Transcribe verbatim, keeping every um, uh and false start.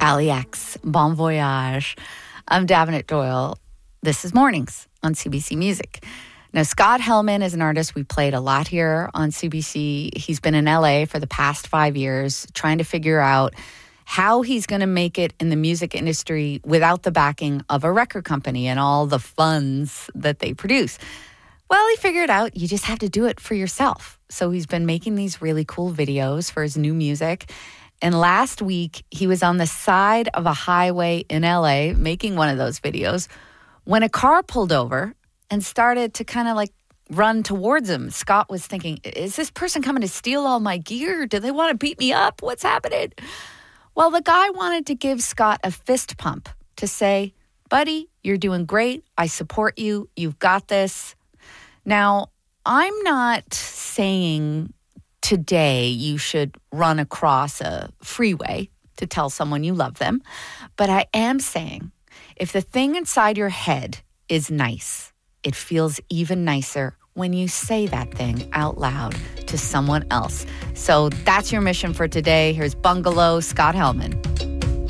Ali X, Bon Voyage. I'm Davenant Doyle. This is Mornings on C B C Music. Now, Scott Helman is an artist we played a lot here on C B C. He's been in L A for the past five years trying to figure out how he's going to make it in the music industry without the backing of a record company and all the funds that they produce. Well, he figured out you just have to do it for yourself. So he's been making these really cool videos for his new music. And last week, he was on the side of a highway in L A making one of those videos when a car pulled over and started to kind of like run towards him. Scott was thinking, is this person coming to steal all my gear? Do they want to beat me up? What's happening? Well, the guy wanted to give Scott a fist pump to say, buddy, you're doing great. I support you. You've got this. Now, I'm not saying today you should run across a freeway to tell someone you love them, but I am saying if the thing inside your head is nice, it feels even nicer when you say that thing out loud to someone else. So that's your mission for today. Here's Bungalow, Scott Helman.